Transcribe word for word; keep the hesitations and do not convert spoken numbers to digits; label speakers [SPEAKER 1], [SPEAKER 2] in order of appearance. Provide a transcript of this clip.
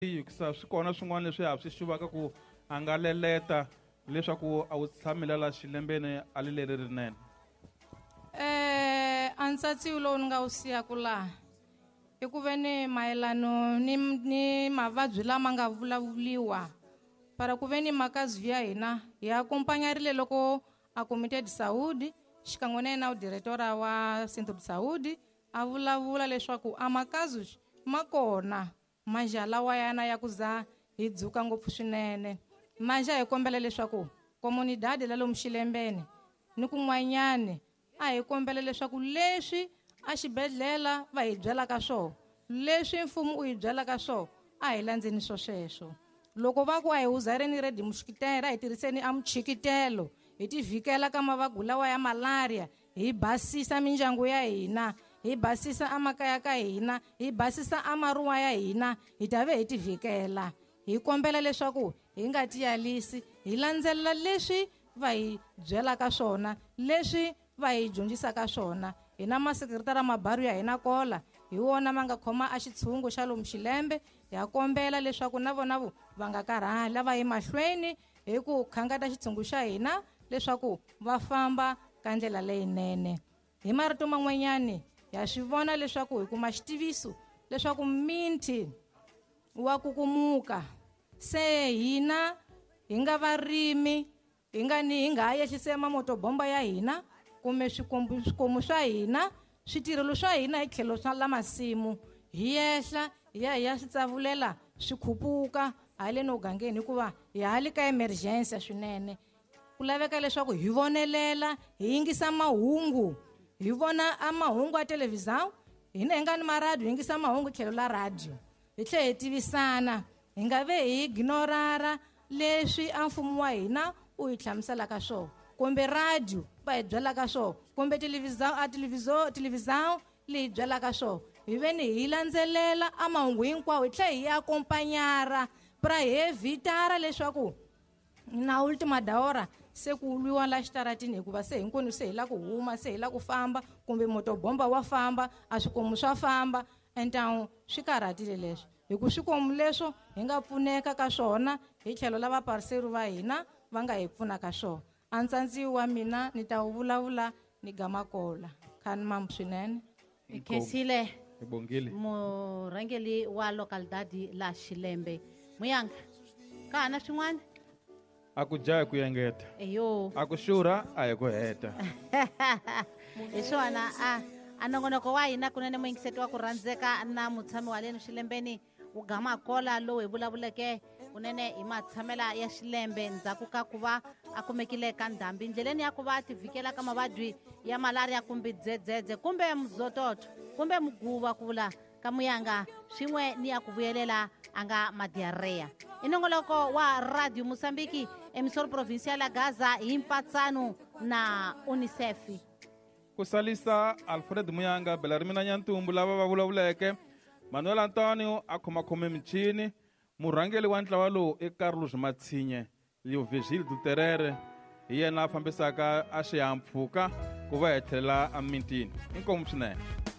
[SPEAKER 1] yikisa swi kona swin'wana leswi ha swi xuvaka ku a nga leleta leswaku a wu tshamela la xilembeni a li leri rinene.
[SPEAKER 2] Eh ansatsi lowu ni nga wu siyaku laha i ku veni mayelano ni ni mavabyi lama nga vulavuliwa para ku veni makazi ya hina hi akompanyarile loko a comité de saúde xikan'we na yena udiretora wa centro de saúde a vulavula leswaku a makazi ma kona manja lawa yana ya ku za hi dzuka ngopfu swinene. Manja hi kombela leswaku komunidade la lomu xilembeni ni kun'wanyani a hi kombela leswaku leswi a xibedhlela va hi byelaka swona leswi mfumo u hi byelaka swona a hi landzeni swo sweswo. Loko va ku a hi huzareni redi muxikitelo hi tirhiseni a muchikitelo hi ti vhikela ka mavabyi lawa ya malaria hi basisa mindyangu ya hina hi basisa amakaya ka hina hi basisa amaruwa ya hina hi ta ve hi ti vhikela. Hi kombela leswaku hi nga tiyalisi hi landzelela leswi va hi byelaka swona leswi va hi dyondzisaka swona. Hi na masekretara mabaru ya hina kola hi wona ma nga khoma a xitshungu xa lomu xilembe hi ya kombela leswaku na vona va nga karhali lava hi mahlweni hi ku khangata xitshungu xa hina leswaku va famba ka ndlela leyinene. Hi marito man'wanyani ya swi vona leswaku hi kuma xitiviso leswaku minti wa kukumuka se hina hi nga varimi hi nga ni hi nga yehlisema mamotobomba ya hina kumbe swikombo swikomu swa hina switirhelo swa hina hi tlhelo swa la masimu hi yehla hi ya hi ya swi tsavulela swi khupuka hale no gangeni hikuva hi hali ka emergency swinene. Ku laveka leswaku hi vonelela hi yingisa mahungu hi vona a mahungu a television hina hi nga ni maradio hi yingisa mahungu tlhelo la radio hi tlhe hi tivisana hi nga ve hi ignorara leswi a mfumo wa hina u hi hlamuselaka swona kumbe radio va hi byelaka swona kumbe television a television television leyi byelaka swona hi veni hi landzelela a mahungu hinkwawo hi tlhe hi akompanyara pra hi vitara leswaku na ultima da hora se ku lwiwa la xitaratini hikuva se hinkwenu se hi la ku huma se hi la ku famba kumbe motobomba wa famba a swikomu swa famba entawu swi karhatile leswo hi ku swikomu leswo hi nga pfuneka ka swona hi tlhelo lava pariseri va hina va nga hi pfunaka swona. Antsandziwi wa mina ni ta vulavula ni Gamakola khani mamu swinene.
[SPEAKER 3] Khesile
[SPEAKER 1] Ibongile
[SPEAKER 3] murhangeli wa localidade la Xilembe Muyanga ka hana swin'wana
[SPEAKER 1] a ku jaya ku yengeta
[SPEAKER 3] eyo
[SPEAKER 1] a ku xurha a hi ku heta
[SPEAKER 3] hi swona a a nongonoko wa hina kunene muyingiseti wa ku rhandzeka na mutshami wa leni Xilembeni u Gamakola lowu hi vulavuleke kunene hi matshamela ya Xilembe ndzhaku ka ku va a kumekile ka ndhambi ndleleni ya ku va ti vhikela ka mavabyi ya malaria kumbe dzedzedze kumbe muzototo kumbe muguva ku vula ka Muyanga swin'we ni ya ku vuyelela a nga madiarrhea. I nongoloko wa Radio Mosambiki emisoro provincial ya Gaza hi mpatsano na UNICEF.
[SPEAKER 1] Ku salisa Alfred Muyanga Belarmina Nyantumbu lava va vulavuleke Manuel Antonio a khomakhome michini murhangeli wa ntlawa lowu i Carlos Matsinye Leo Vigil Duterere hi yena a fambisaka a xihahampfhuka ku va hetelela a mintini. Inkomu swinene.